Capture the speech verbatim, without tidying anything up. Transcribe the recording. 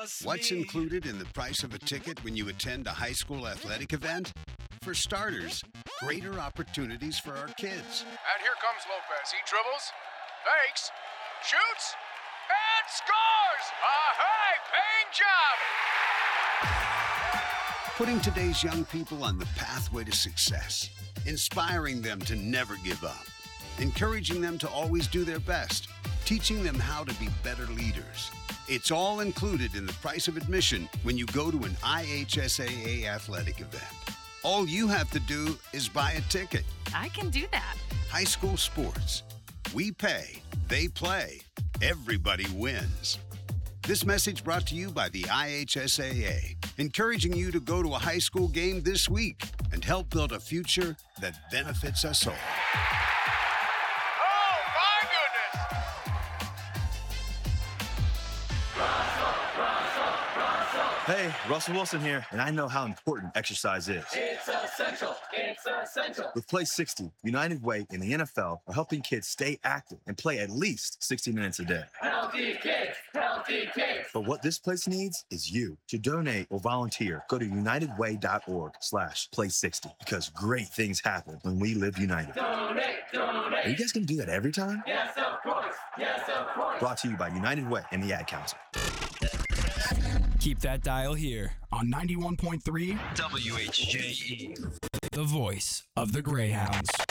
just What's me. included in the price of a ticket when you attend a high school athletic event? For starters, greater opportunities for our kids. And here comes Lopez. He dribbles, fakes, shoots, and scores! A high-paying job! Putting today's young people on the pathway to success. Inspiring them to never give up. Encouraging them to always do their best. Teaching them how to be better leaders. It's all included in the price of admission when you go to an I H S A A athletic event. All you have to do is buy a ticket. I can do that. High school sports. We pay, they play, everybody wins. This message brought to you by the I H S A A, encouraging you to go to a high school game this week and help build a future that benefits us all. Oh, my goodness! Hey, Russell Wilson here, and I know how important exercise is. It's essential. It's essential. With Play sixty, United Way and the N F L are helping kids stay active and play at least sixty minutes a day. Healthy kids. Healthy kids. But what this place needs is you. To donate or volunteer, go to unitedway.org slash play 60 because great things happen when we live united. Donate. Donate. Are you guys going to do that every time? Yes, of course. Yes, of course. Brought to you by United Way and the Ad Council. Keep that dial here on ninety-one point three W H J E. The voice of the Greyhounds.